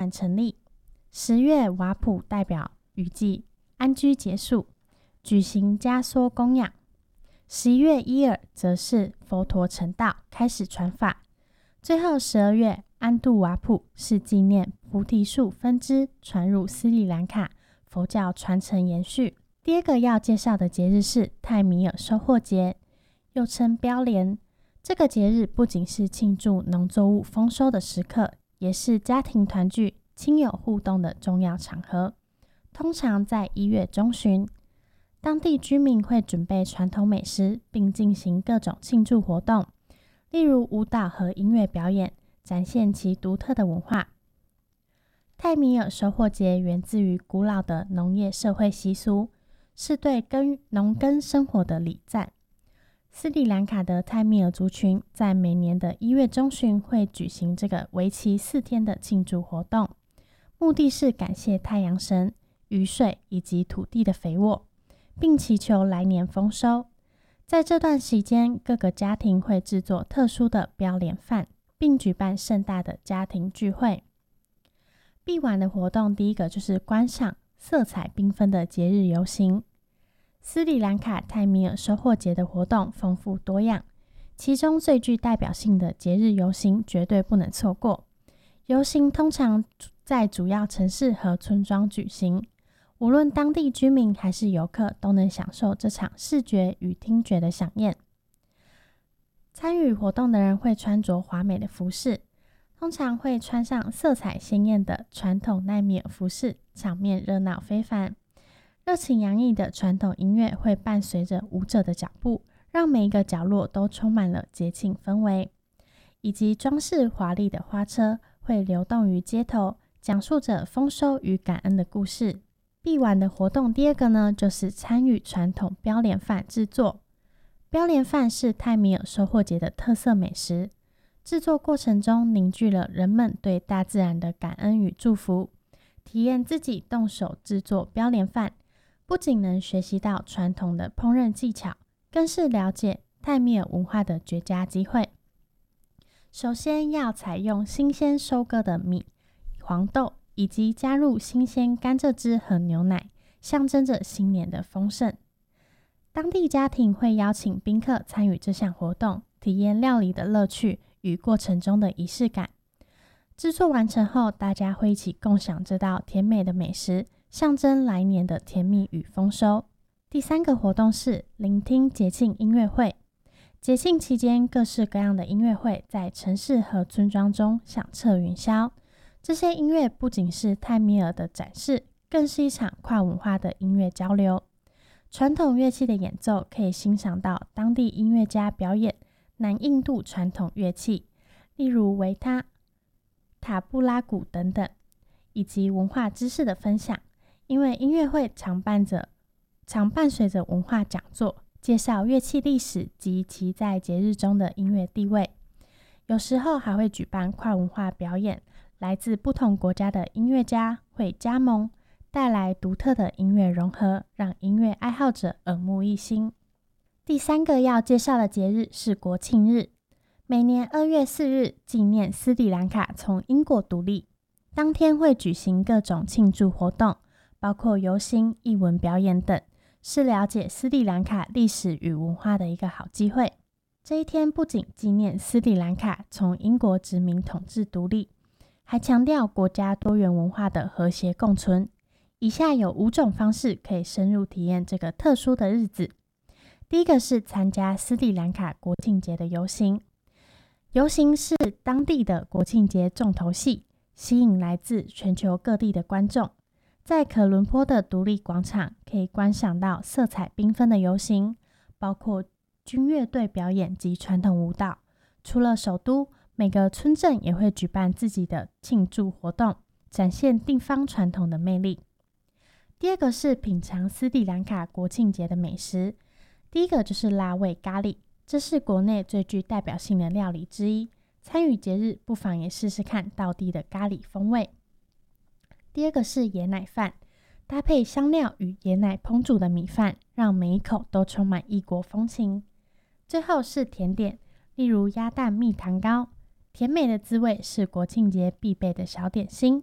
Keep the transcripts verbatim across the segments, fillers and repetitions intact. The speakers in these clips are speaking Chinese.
慢成立。十月瓦普代表雨季安居结束，举行加缩供养。十一月伊尔则是佛陀成道，开始传法。最后十二月安杜瓦普是纪念菩提树分支传入斯里兰卡，佛教传承延续。第二个要介绍的节日是泰米尔收获节，又称标联。这个节日不仅是庆祝农作物丰收的时刻，也是家庭团聚、亲友互动的重要场合。通常在一月中旬，当地居民会准备传统美食，并进行各种庆祝活动，例如舞蹈和音乐表演，展现其独特的文化。泰米尔收获节源自于古老的农业社会习俗，是对耕农耕生活的礼赞。斯里兰卡的泰米尔族群在每年的一月中旬会举行这个为期四天的庆祝活动，目的是感谢太阳神、雨水以及土地的肥沃，并祈求来年丰收。在这段期间，各个家庭会制作特殊的标联饭，并举办盛大的家庭聚会。必玩的活动第一个就是观赏色彩缤纷的节日游行。斯里兰卡泰米尔收获节的活动丰富多样，其中最具代表性的节日游行绝对不能错过。游行通常在主要城市和村庄举行，无论当地居民还是游客都能享受这场视觉与听觉的飨宴。参与活动的人会穿着华美的服饰，通常会穿上色彩鲜艳的传统奈米尔服饰，场面热闹非凡。热情洋溢的传统音乐会伴随着舞者的脚步，让每一个角落都充满了节庆氛围，以及装饰华丽的花车会流动于街头，讲述着丰收与感恩的故事。必玩的活动第二个呢，就是参与传统标联饭制作。标联饭是泰米尔收获节的特色美食，制作过程中凝聚了人们对大自然的感恩与祝福。体验自己动手制作标联饭，不仅能学习到传统的烹饪技巧，更是了解泰米尔文化的绝佳机会。首先要采用新鲜收割的米、黄豆，以及加入新鲜甘蔗汁和牛奶，象征着新年的丰盛。当地家庭会邀请宾客参与这项活动，体验料理的乐趣与过程中的仪式感。制作完成后，大家会一起共享这道甜美的美食，象征来年的甜蜜与丰收。第三个活动是聆听节庆音乐会。节庆期间，各式各样的音乐会在城市和村庄中响彻云霄。这些音乐不仅是泰米尔的展示，更是一场跨文化的音乐交流。传统乐器的演奏可以欣赏到当地音乐家表演南印度传统乐器，例如维他、塔布拉鼓等等，以及文化知识的分享。因为音乐会常伴着常伴随着文化讲座，介绍乐器历史及其在节日中的音乐地位。有时候还会举办跨文化表演，来自不同国家的音乐家会加盟，带来独特的音乐融合，让音乐爱好者耳目一新。第三个要介绍的节日是国庆日。每年二月四日纪念斯里兰卡从英国独立，当天会举行各种庆祝活动，包括游行、艺文表演等，是了解斯里兰卡历史与文化的一个好机会。这一天不仅纪念斯里兰卡从英国殖民统治独立，还强调国家多元文化的和谐共存。以下有五种方式可以深入体验这个特殊的日子。第一个是参加斯里兰卡国庆节的游行。游行是当地的国庆节重头戏，吸引来自全球各地的观众。在可伦坡的独立广场可以观赏到色彩缤纷的游行，包括军乐队表演及传统舞蹈。除了首都，每个村镇也会举办自己的庆祝活动，展现地方传统的魅力。第二个是品尝斯里兰卡国庆节的美食。第一个就是辣味咖喱，这是国内最具代表性的料理之一。参与节日不妨也试试看道地的咖喱风味。第二个是椰奶饭，搭配香料与椰奶烹煮的米饭，让每一口都充满异国风情。最后是甜点，例如鸭蛋蜜糖糕，甜美的滋味是国庆节必备的小点心。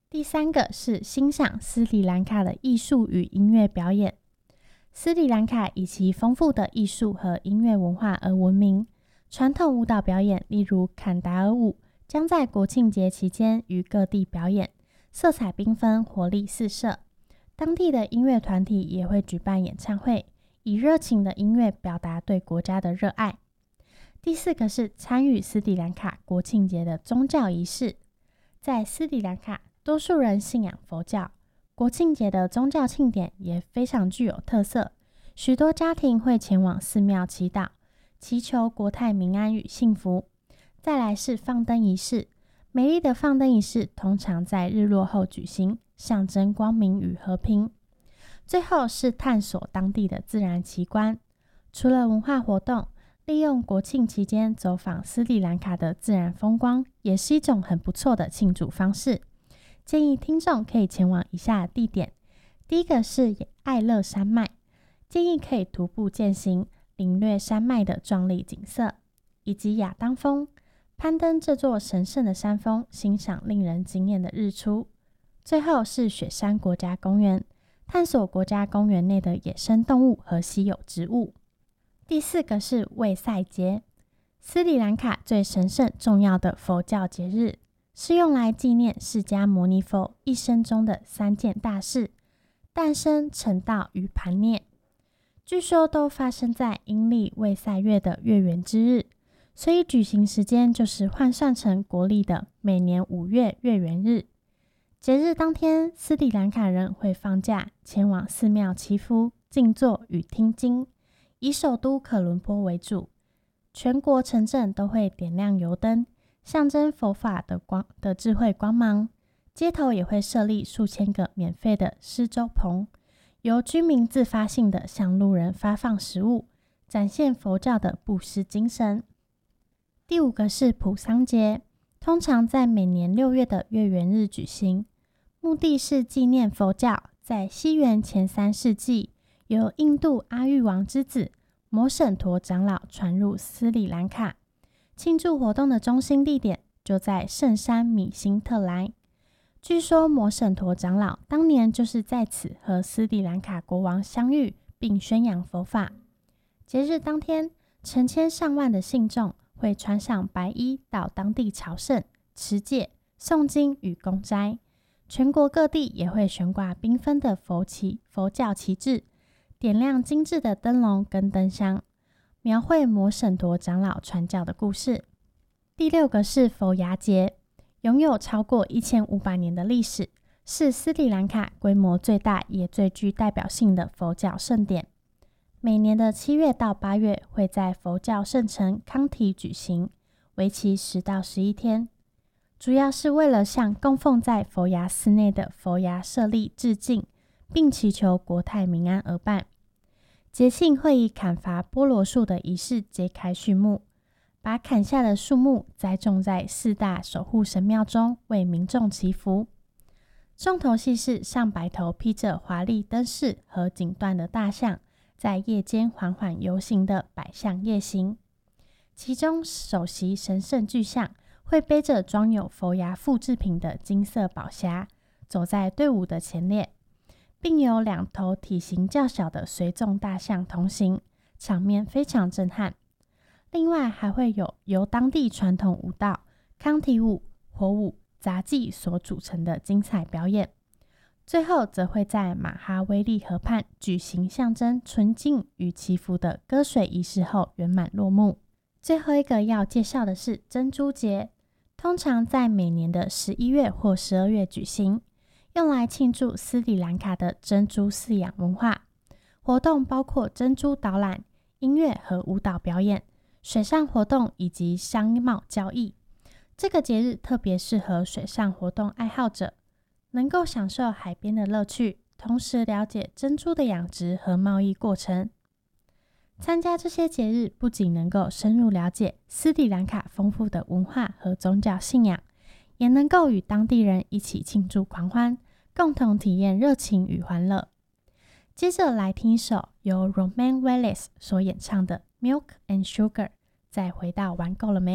第三个是欣赏斯里兰卡的艺术与音乐表演。斯里兰卡以其丰富的艺术和音乐文化而闻名，传统舞蹈表演例如坎达尔舞将在国庆节期间于各地表演，色彩缤纷，活力四射。当地的音乐团体也会举办演唱会，以热情的音乐表达对国家的热爱。第四个是参与斯里兰卡国庆节的宗教仪式。在斯里兰卡，多数人信仰佛教，国庆节的宗教庆典也非常具有特色，许多家庭会前往寺庙祈祷，祈求国泰民安与幸福。再来是放灯仪式，美丽的放灯仪式通常在日落后举行，象征光明与和平。最后是探索当地的自然奇观。除了文化活动，利用国庆期间走访斯里兰卡的自然风光，也是一种很不错的庆祝方式。建议听众可以前往以下的地点。第一个是爱乐山脉，建议可以徒步健行，领略山脉的壮丽景色，以及亚当峰，攀登这座神圣的山峰，欣赏令人惊艳的日出。最后是雪山国家公园，探索国家公园内的野生动物和稀有植物。第四个是卫赛节，斯里兰卡最神圣重要的佛教节日，是用来纪念释迦牟尼佛一生中的三件大事：诞生、成道与盘涅。据说都发生在阴历卫赛月的月圆之日，所以举行时间就是换算成国历的每年五月月圆日。节日当天，斯里兰卡人会放假前往寺庙祈福、静坐与听经。以首都可伦坡为主，全国城镇都会点亮油灯，象征佛法的光的智慧光芒。街头也会设立数千个免费的施粥棚，由居民自发性的向路人发放食物，展现佛教的布施精神。第五个是普桑节，通常在每年六月的月圆日举行，目的是纪念佛教在西元前三世纪由印度阿育王之子摩省陀长老传入斯里兰卡，庆祝活动的中心地点就在圣山米辛特莱。据说摩省陀长老当年就是在此和斯里兰卡国王相遇，并宣扬佛法。节日当天，成千上万的信众会穿上白衣到当地朝圣、持戒、诵经与供斋。全国各地也会悬挂缤纷的佛旗、佛教旗帜，点亮精致的灯笼跟灯箱，描绘摩省陀长老传教的故事。第六个是佛牙节，拥有超过一千五百年的历史，是斯里兰卡规模最大也最具代表性的佛教盛典。每年的七月到八月会在佛教圣城康提举行，为期十到十一天，主要是为了向供奉在佛牙寺内的佛牙舍利致敬，并祈求国泰民安而办。节庆会以砍伐菠萝树的仪式揭开序幕，把砍下的树木栽种在四大守护神庙中，为民众祈福。重头戏是上百头披着华丽灯饰和锦缎的大象，在夜间缓缓游行的百象夜行。其中首席神圣巨象会背着装有佛牙复制品的金色宝匣，走在队伍的前列，并有两头体型较小的随众大象同行，场面非常震撼。另外还会有由当地传统舞蹈、康提舞、火舞、杂技所组成的精彩表演。最后则会在马哈威利河畔举行象征纯净与祈福的歌水仪式后圆满落幕。最后一个要介绍的是珍珠节，通常在每年的十一月或十二月举行，用来庆祝斯里兰卡的珍珠饲养文化。活动包括珍珠导览、音乐和舞蹈表演、水上活动以及商贸交易。这个节日特别适合水上活动爱好者，能够享受海边的乐趣，同时了解珍珠的养殖和贸易过程。参加这些节日不仅能够深入了解斯里兰卡丰富的文化和宗教信仰，也能够与当地人一起庆祝狂欢，共同体验热情与欢乐。接着来听一首由 Romain Wellis 所演唱的 Milk and Sugar， 再回到玩够了没？